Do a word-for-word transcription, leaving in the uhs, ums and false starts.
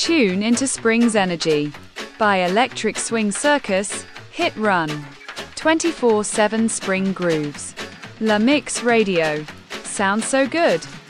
Tune into Spring's energy by Electric Swing Circus. Hit Run. twenty-four seven Spring Grooves. La Mix Radio. Sounds so good.